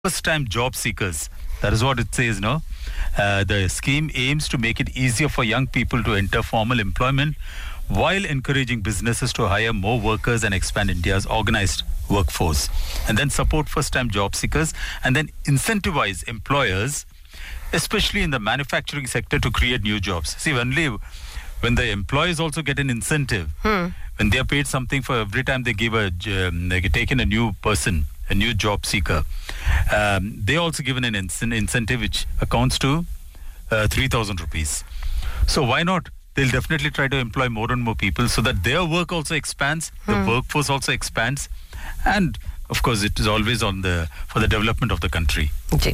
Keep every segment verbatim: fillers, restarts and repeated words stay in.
first-time job seekers. That is what it says, no? Uh, the scheme aims to make it easier for young people to enter formal employment while encouraging businesses to hire more workers and expand India's organized workforce. And then support first-time job seekers and then incentivize employers, especially in the manufacturing sector, to create new jobs. See, only when the employees also get an incentive, hmm. when they are paid something for every time they give a, um, they take in a new person, a new job seeker, um, they also given an in- incentive which accounts to uh, three thousand rupees. So why not? They'll definitely try to employ more and more people so that their work also expands, the hmm. workforce also expands, and of course it is always on the for the development of the country. Okay.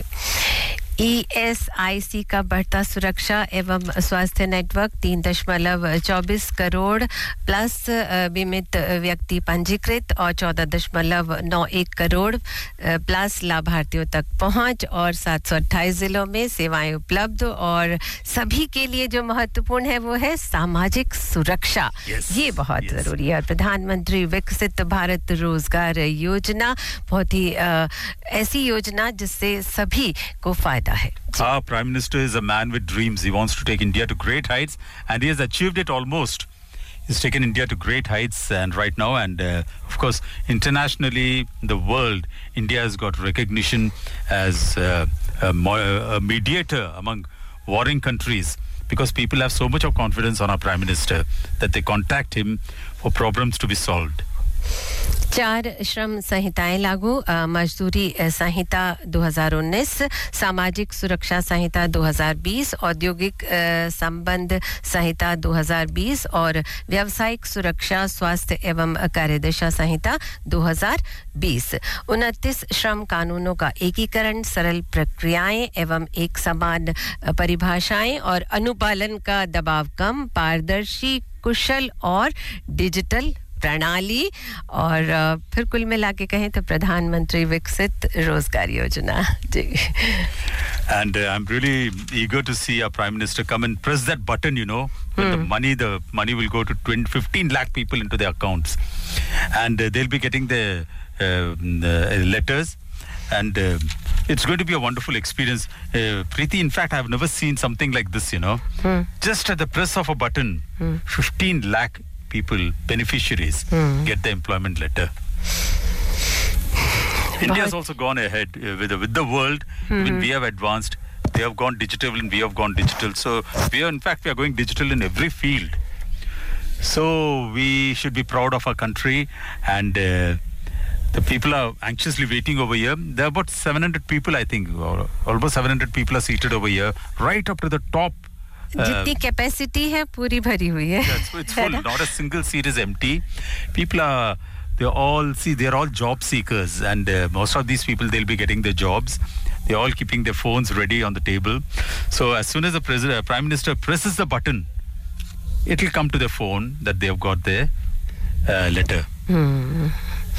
E S I सी का बढ़ता सुरक्षा एवं स्वास्थ्य network तीन दशमलव चौबीस crore plus बीमित व्यक्ति पंजीकृत और चौदह दशमलव नौ एक करोड़ प्लस लाभार्थियों तक पहुंच और सात सौ अट्ठाईस जिलों में सेवाएं उपलब्ध और सभी के लिए जो महत्वपूर्ण है वो है सामाजिक सुरक्षा yes, ये बहुत yes. जरूरी है। प्रधानमंत्री विकसित भारत रोजगार योजना बहुत ही ऐसी योजना जिससे सभी को फायदा है। Our Prime Minister is a man with dreams. He wants to take India to great heights, and he has achieved it almost. He's taken India to great heights, and right now, and uh, of course, internationally, the world, India has got recognition as uh, a, a mediator among warring countries, because people have so much of confidence on our Prime Minister that they contact him for problems to be solved. चार श्रम संहिताएं लागू मजदूरी संहिता दो हज़ार उन्नीस सामाजिक सुरक्षा संहिता दो हज़ार बीस औद्योगिक संबंध संहिता दो हज़ार बीस और व्यावसायिक सुरक्षा स्वास्थ्य एवं कार्यदिशा संहिता दो हज़ार बीस उनतीस श्रम कानूनों का एकीकरण सरल प्रक्रियाएं एवं एक समान परिभाषाएं और अनुपालन का दबाव कम पारदर्शी कुशल और डिजिटल प्रणाली और फिर कुल मिला के कहें तो प्रधानमंत्री विकसित रोजगार योजना जी and uh, I'm really eager to see our Prime Minister come and press that button, you know, when hmm. the money the money will go to twenty, fifteen lakh people into their accounts, and uh, they'll be getting the, uh, the letters, and uh, it's going to be a wonderful experience. uh, Preeti, in fact, I've never seen something like this, you know. hmm. Just at the press of a button, hmm. fifteen lakh people, beneficiaries, hmm. get the employment letter. India has also gone ahead uh, with, the, with the world. Hmm. I mean, we have advanced. They have gone digital and we have gone digital. So we are, in fact, we are going digital in every field. So we should be proud of our country, and uh, the people are anxiously waiting over here. There are about seven hundred people, I think, or almost seven hundred people are seated over here, right up to the top. जितनी capacity है पूरी भरी हुई है. That's it's full. Not a single seat is empty. People are they're all see they're all job seekers, and uh, most of these people, they'll be getting their jobs. They're all keeping their phones ready on the table. So as soon as the president, uh, Prime Minister presses the button, it will come to their phone that they have got their uh, letter. Hmm.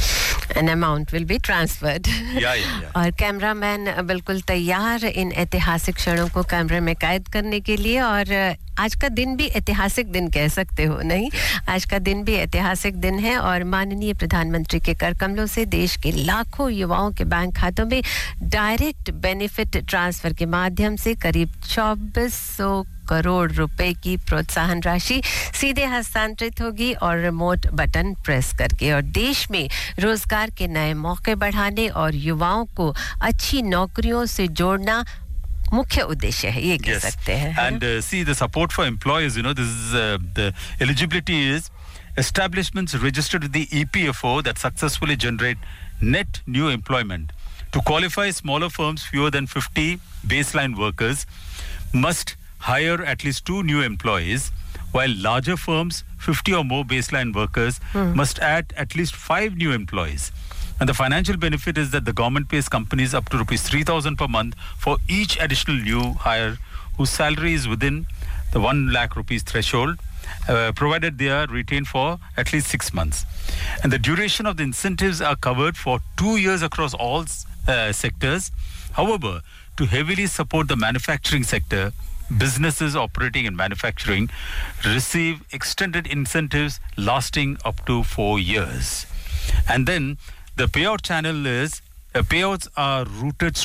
An amount will be transferred. Yeah, yeah, yeah. और cameraman बिल्कुल तैयार इन ऐतिहासिक क्षणों को कैमरे में कैद करने के लिए और आज का दिन भी ऐतिहासिक दिन कह सकते हो नहीं आज का दिन भी ऐतिहासिक दिन है और माननीय प्रधानमंत्री के कर कमलों से देश के लाखों युवाओं के बैंक खातों में डायरेक्ट बेनिफिट ट्रांसफर के माध्यम से करीब चौबीस सौ करोड़ रुपए की प्रोत्साहन राशि सीधे हस्तांतरित होगी और रिमोट बटन प्रेस करके और देश में रोजगार के नए मौके बढ़ाने और युवाओं को अच्छी नौकरियों से जोड़ना मुख्य उद्देश्य है ये कह yes. सकते हैं and uh, see the support for employers, you know, this is uh, the eligibility is establishments registered with the E P F O that successfully generate net new employment. To qualify, smaller firms fewer than fifty baseline workers must hire at least two new employees, while larger firms, fifty or more baseline workers, hmm. must add at least five new employees. And the financial benefit is that the government pays companies up to rupees three thousand per month for each additional new hire whose salary is within the one lakh rupees threshold, uh, provided they are retained for at least six months. And the duration of the incentives are covered for two years across all uh, sectors. However, to heavily support the manufacturing sector, businesses operating in manufacturing receive extended incentives lasting up to four years. And then the payout channel is uh, payouts are routed